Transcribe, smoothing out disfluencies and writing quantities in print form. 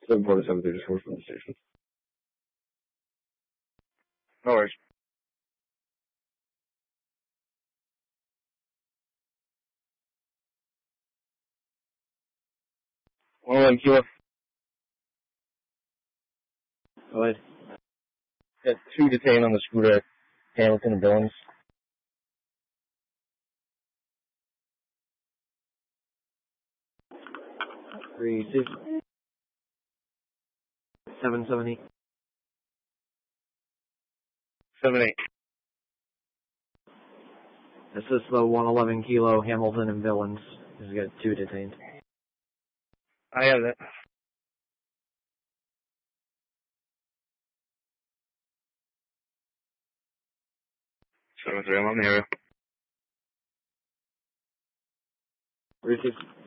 747 just from the station. No worries. One kilo. Go ahead. Got 2 detained on the scooter, Hamilton and Billings. 36. 778. 7-8. This is the 111 kilo Hamilton and Billings. He's got 2 detained. I have that. 7-3, I'm on the area. 36.